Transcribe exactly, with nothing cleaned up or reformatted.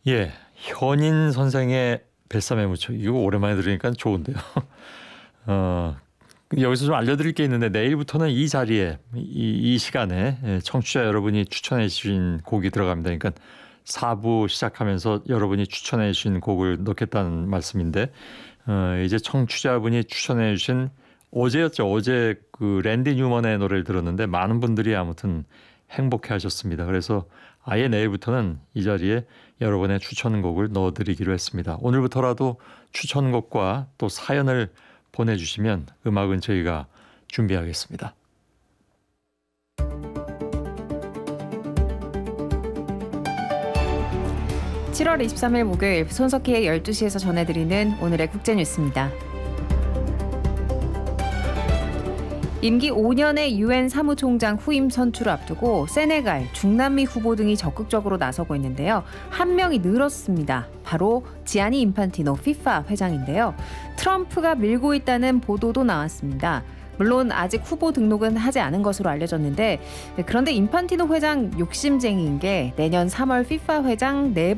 예, 현인 선생의 뱃삼에 묻혀 이거 오랜만에 들으니까 좋은데요. 어, 여기서 좀 알려드릴 게 있는데 내일부터는 이 자리에 이, 이 시간에 청취자 여러분이 추천해 주신 곡이 들어갑니다. 그러니까 사 부 시작하면서 여러분이 추천해 주신 곡을 넣겠다는 말씀인데 어, 이제 청취자분이 추천해 주신 어제였죠. 어제 그 랜디 뉴먼의 노래를 들었는데 많은 분들이 아무튼 행복해 하셨습니다. 그래서 아예 내일부터는 이 자리에 여러분의 추천곡을 넣어드리기로 했습니다. 오늘부터라도 추천곡과 또 사연을 보내주시면 음악은 저희가 준비하겠습니다. 칠월 이십삼일 목요일 손석희의 열두 시에서 전해드리는 오늘의 국제뉴스입니다. 임기 오 년의 유엔 사무총장 후임 선출을 앞두고 세네갈, 중남미 후보 등이 적극적으로 나서고 있는데요. 한 명이 늘었습니다. 바로 지아니 인판티노 피파 회장인데요. 트럼프가 밀고 있다는 보도도 나왔습니다. 물론 아직 후보 등록은 하지 않은 것으로 알려졌는데 그런데 인판티노 회장 욕심쟁이인 게 내년 삼월 피파 회장 네